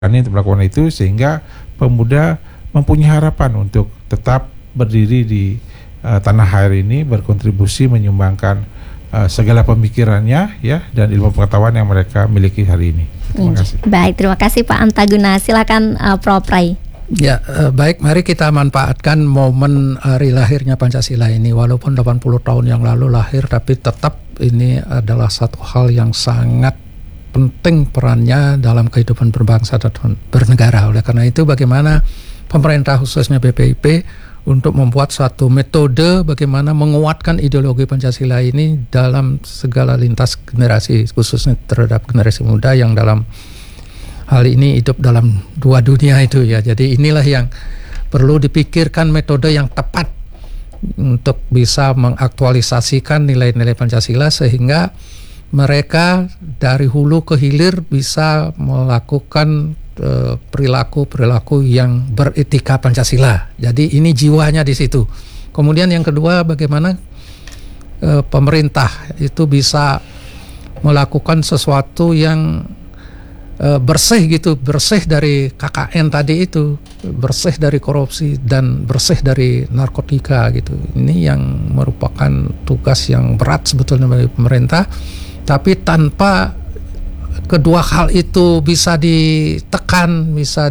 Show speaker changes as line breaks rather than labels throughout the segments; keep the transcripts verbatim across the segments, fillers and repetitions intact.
untuk melakukan itu sehingga pemuda mempunyai harapan untuk tetap berdiri di uh, tanah air ini, berkontribusi menyumbangkan uh, segala pemikirannya ya dan ilmu pengetahuan yang mereka miliki hari ini. Terima kasih.
Baik, terima kasih Pak Antaguna. Silakan uh, Prof Rai.
Ya, uh, baik, mari kita manfaatkan momen hari lahirnya Pancasila ini. Walaupun delapan puluh tahun yang lalu lahir, tapi tetap ini adalah satu hal yang sangat penting perannya dalam kehidupan berbangsa dan bernegara. Oleh karena itu, bagaimana pemerintah khususnya B P I P untuk membuat suatu metode bagaimana menguatkan ideologi Pancasila ini dalam segala lintas generasi, khususnya terhadap generasi muda yang dalam hal ini hidup dalam dua dunia itu ya. Jadi inilah yang perlu dipikirkan metode yang tepat untuk bisa mengaktualisasikan nilai-nilai Pancasila sehingga mereka dari hulu ke hilir bisa melakukan uh, perilaku-perilaku yang beretika Pancasila. Jadi ini jiwanya di situ. Kemudian yang kedua, bagaimana uh, pemerintah itu bisa melakukan sesuatu yang uh, bersih gitu, bersih dari K K N tadi itu, bersih dari korupsi dan bersih dari narkotika gitu. Ini yang merupakan tugas yang berat sebetulnya bagi pemerintah. Tapi tanpa kedua hal itu bisa ditekan, bisa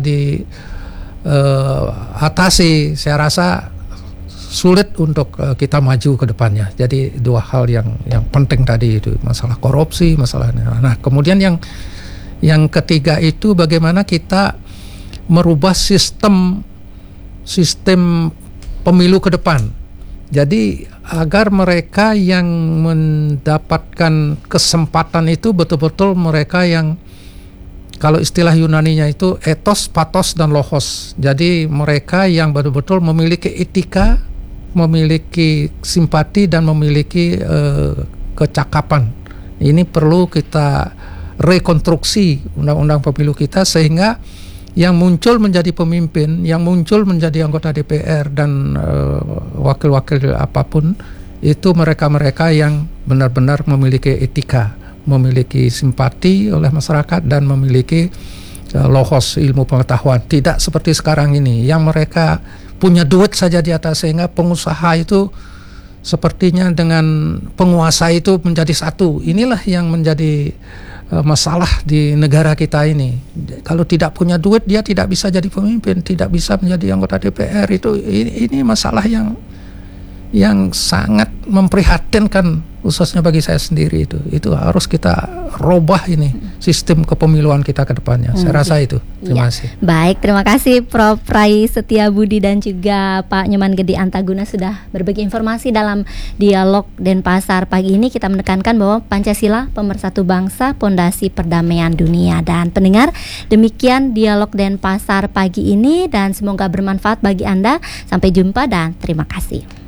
diatasi, uh, saya rasa sulit untuk uh, kita maju ke depannya. Jadi dua hal yang yang penting tadi itu, masalah korupsi, masalah. Nah, kemudian yang yang ketiga itu bagaimana kita merubah sistem sistem pemilu ke depan. Jadi agar mereka yang mendapatkan kesempatan itu betul-betul mereka yang, kalau istilah Yunaninya itu etos, patos, dan logos. Jadi mereka yang betul-betul memiliki etika, memiliki simpati, dan memiliki uh, kecakapan. Ini perlu kita rekonstruksi undang-undang pemilu kita sehingga yang muncul menjadi pemimpin, yang muncul menjadi anggota D P R dan uh, wakil-wakil apapun itu mereka-mereka yang benar-benar memiliki etika, memiliki simpati oleh masyarakat dan memiliki uh, logos, ilmu pengetahuan. Tidak seperti sekarang ini yang mereka punya duit saja di atas sehingga pengusaha itu sepertinya dengan penguasa itu menjadi satu. Inilah yang menjadi masalah di negara kita ini. Kalau tidak punya duit dia tidak bisa jadi pemimpin, tidak bisa menjadi anggota D P R. Itu ini, ini masalah yang yang sangat memprihatinkan khususnya bagi saya sendiri. Itu itu harus kita robah ini sistem kepemiluan kita ke depannya. Hmm. Saya rasa itu. Terima ya. kasih.
Baik, terima kasih Prof Rai Setiabudi dan juga Pak Nyoman Gede Antaguna sudah berbagi informasi dalam dialog Denpasar pagi ini. Kita menekankan bahwa Pancasila pemersatu bangsa, pondasi perdamaian dunia. Dan pendengar, demikian dialog Denpasar pagi ini dan semoga bermanfaat bagi Anda. Sampai jumpa dan terima kasih.